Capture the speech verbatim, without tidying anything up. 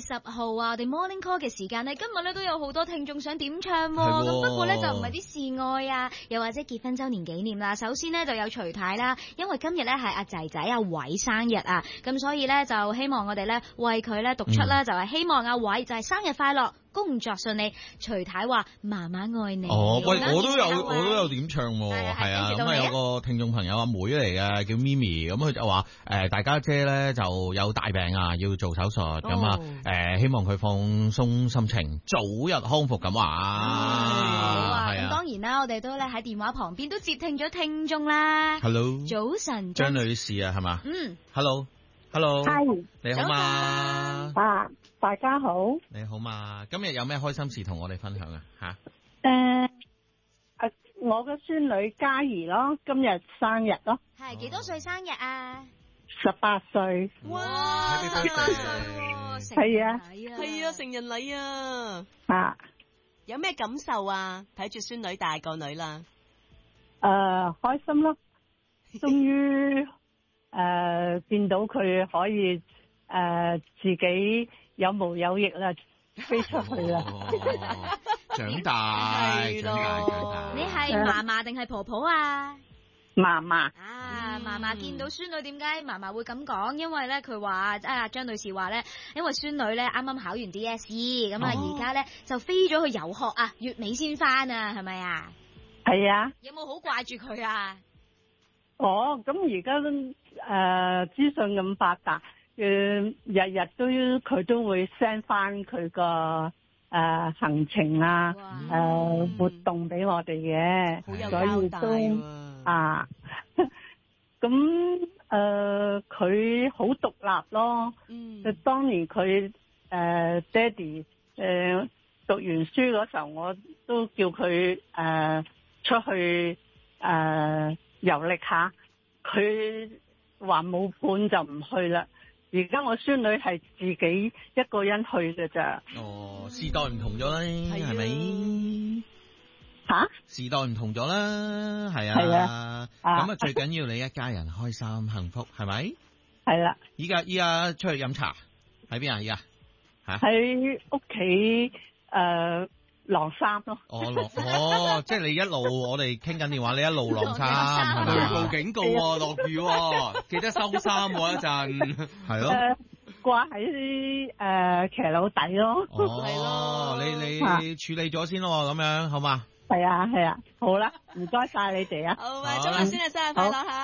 十號啊，我哋 Morning Call 嘅時間呢，今日咧都有好多聽眾想點唱喎、啊。咁不過咧就唔係啲示愛啊，又或者結婚周年紀念啦。首先呢，就有徐太啦，因為今日咧係阿仔仔阿偉生日啊，咁所以咧就希望我哋咧為佢咧讀出啦，嗯、就係希望阿偉就係生日快樂。工作順利，徐太話媽媽愛你。 哦，喂，我都有我都有點唱喎，係啊，咁啊有個聽眾朋友阿妹嚟嘅，叫咪咪，咁佢就話誒大家姐咧就有大病啊，要做手術，咁啊誒希望佢放鬆心情，早日康復咁話。 好啊，咁當然啦，我哋都咧喺電話旁邊都接聽咗聽眾啦。 Hello， 早晨， 張女士啊，係嘛？ 嗯 ，Hello，Hello， 係， 你好嘛？ 啊，大家好， 你好嘛？今日有咩開心事同我哋分享啊？吓，誒、 呃，啊，我個孫女嘉怡咯，今日生日咯， 係幾多歲生日啊？ 十八歲。 哇，十八歲， 係啊， 係啊，成人禮啊！ 啊， 有咩感受啊？睇住孫女大個女啦， 誒、呃，開心咯，終於誒見到佢可以誒、呃、自己。有毛有翼啦，飛出去啦、 哦！長大，長大，長大。 你係嫲嫲定係婆婆啊？ 嫲嫲。 啊，嫲嫲見到孫女，點解嫲嫲會咁講？因為咧，佢話啊，張女士話咧，因為孫女咧啱啱考完 D S E， 咁啊而家咧就飛咗去遊學啊，月尾先翻啊，係咪啊？ 係啊。 有冇好掛住佢啊？ 哦，咁而家誒資訊咁發達。誒，日日都佢都會 send 翻佢個誒行程啊，誒、呃、活動俾我哋嘅，所以都啊，咁誒佢好獨立咯。嗯，當年佢誒爹哋誒讀完書嗰時候，我都叫佢誒、呃、出去誒遊歷下，佢話冇伴就唔去啦。而家我孫女係自己一個人去嘅咋。 哦，時代唔同咗啦，係咪？ 吓、啊？ 時代唔同咗啦，係啊。 係啊。 咁啊，最緊要你一家人開心幸福，係咪？ 係啦。 依家依家出去飲茶，喺邊啊？依家吓？ 喺屋企誒晾衫咯。 哦，晾哦，即係你一路我哋傾緊電話，你一路晾衫，係咪？雷暴警告喎，落雨，記得收衫喎一陣，係咯。 掛喺誒騎樓底咯。 哦，你你處理咗先咯，咁樣好嘛？ 係啊係啊，好啦，唔該晒你哋啊。 好，祝你先啊，生日快樂吓！